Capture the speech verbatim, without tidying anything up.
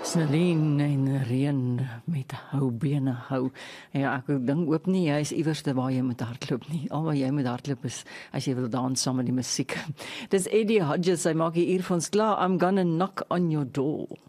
Snelien en reën met hou bene hou. Ja, ek dink ook nie jy is iewers te waar jy moet hardloop nie. Al wat jy moet hardloop is as jy wil dans saam met die musiek. Dis Eddie Hodges, hy maak hier vir ons klaar. I'm gonna knock on your door.